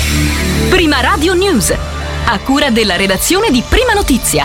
Prima Radio News, a cura della redazione di Prima Notizia.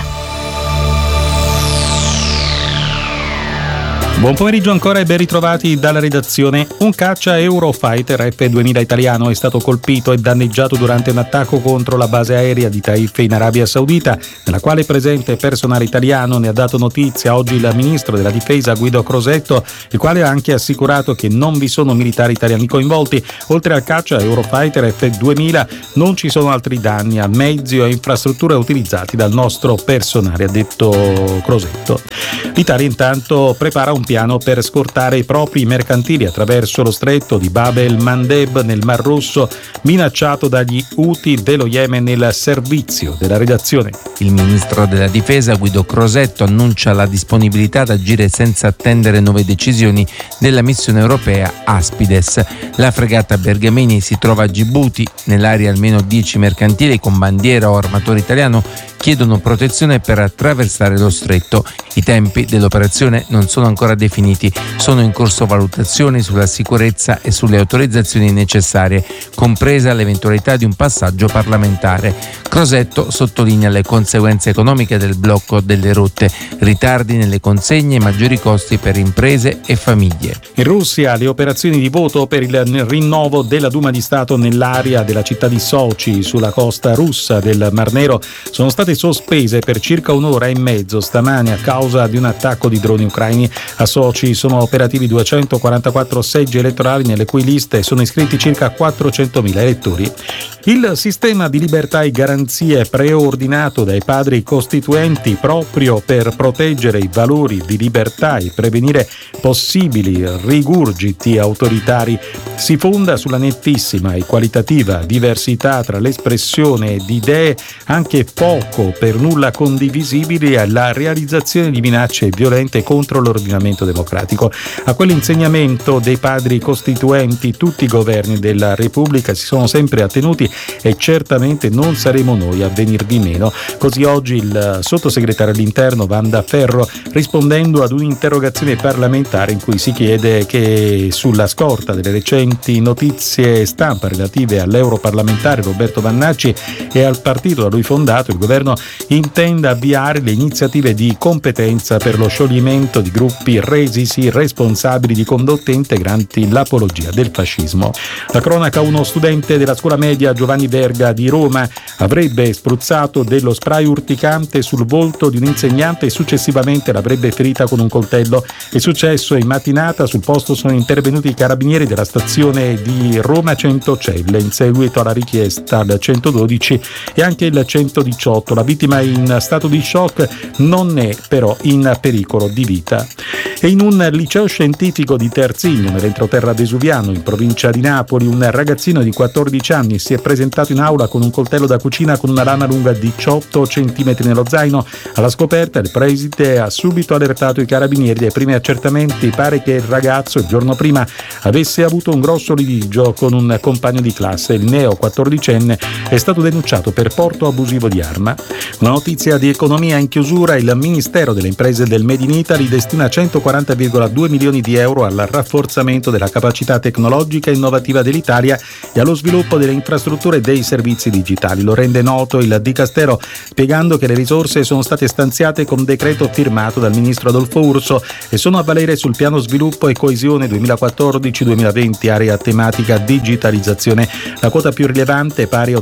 Buon pomeriggio ancora e ben ritrovati dalla redazione. Un caccia Eurofighter F2000 italiano è stato colpito e danneggiato durante un attacco contro la base aerea di Taif in Arabia Saudita, nella quale è presente personale italiano. Ne ha dato notizia oggi il ministro della difesa Guido Crosetto, il quale ha anche assicurato che non vi sono militari italiani coinvolti. Oltre al caccia Eurofighter F2000 non ci sono altri danni a mezzi o infrastrutture utilizzati dal nostro personale, ha detto Crosetto. L'Italia intanto prepara un piano per scortare i propri mercantili attraverso lo stretto di Bab el-Mandeb nel Mar Rosso, minacciato dagli Houthi dello Yemen. Nel servizio della redazione. Il ministro della difesa Guido Crosetto annuncia la disponibilità ad agire senza attendere nuove decisioni della missione europea Aspides. La fregata Bergamini si trova a Gibuti. Nell'area almeno 10 mercantili con bandiera o armatore italiano chiedono protezione per attraversare lo stretto. I tempi dell'operazione non sono ancora definiti, sono in corso valutazioni sulla sicurezza e sulle autorizzazioni necessarie, compresa l'eventualità di un passaggio parlamentare. Crosetto sottolinea le conseguenze economiche del blocco delle rotte, ritardi nelle consegne e maggiori costi per imprese e famiglie. In Russia le operazioni di voto per il rinnovo della Duma di Stato nell'area della città di Sochi, sulla costa russa del Mar Nero, sono state sospese per circa un'ora e mezzo stamane a causa di un attacco di droni ucraini. A Sochi sono operativi 244 seggi elettorali nelle cui liste sono iscritti circa 400.000 elettori. Il sistema di libertà e garanzie preordinato dai padri costituenti proprio per proteggere i valori di libertà e prevenire possibili rigurgiti autoritari si fonda sulla nettissima e qualitativa diversità tra l'espressione di idee anche poco per nulla condivisibili e la realizzazione di minacce violente contro l'ordinamento democratico. A quell'insegnamento dei padri costituenti tutti i governi della Repubblica si sono sempre attenuti e certamente non saremo noi a venirvi meno. Così oggi il sottosegretario all'interno Wanda Ferro, rispondendo ad un'interrogazione parlamentare in cui si chiede che sulla scorta delle recenti notizie stampa relative all'europarlamentare Roberto Vannacci e al partito da lui fondato, il governo intenda avviare le iniziative di competenza per lo scioglimento di gruppi resisi responsabili di condotte integranti l'apologia del fascismo. La cronaca: uno studente della scuola media Giovanni Verga di Roma avrebbe spruzzato dello spray urticante sul volto di un insegnante e successivamente l'avrebbe ferita con un coltello. È successo in mattinata. Sul posto sono intervenuti i carabinieri della stazione di Roma Centocelle in seguito alla richiesta al 112 e anche il 118. La vittima è in stato di shock, non è però in pericolo di vita. E in un liceo scientifico di Terzigno, nell'entroterra vesuviano, in provincia di Napoli, un ragazzino di 14 anni si è presentato in aula con un coltello da cucina con una lama lunga 18 cm nello zaino. Alla scoperta il preside ha subito allertato i carabinieri. Dai primi accertamenti pare che il ragazzo il giorno prima avesse avuto un grosso litigio con un compagno di classe. Il neo 14enne è stato denunciato per porto abusivo di arma. Una notizia di economia in chiusura: il Ministero delle Imprese del Made in Italy destina 140,2 milioni di euro al rafforzamento della capacità tecnologica e innovativa dell'Italia e allo sviluppo delle infrastrutture e dei servizi digitali. Lo rende noto il Dicastero, spiegando che le risorse sono state stanziate con decreto firmato dal ministro Adolfo Urso e sono a valere sul piano sviluppo e coesione 2014-2020, area tematica digitalizzazione. La quota più rilevante, pari a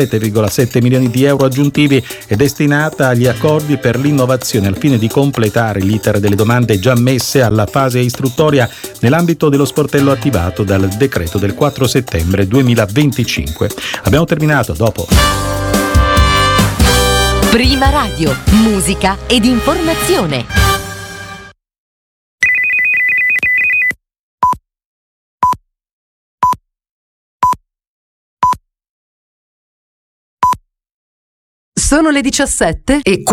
87,7 milioni di euro aggiuntivi, è destinata agli accordi per l'innovazione al fine di completare l'iter delle domande già messe alla fase istruttoria nell'ambito dello sportello attivato dal decreto del 4 settembre 2025. Abbiamo terminato, dopo. Prima Radio, musica ed informazione. Sono le 17 e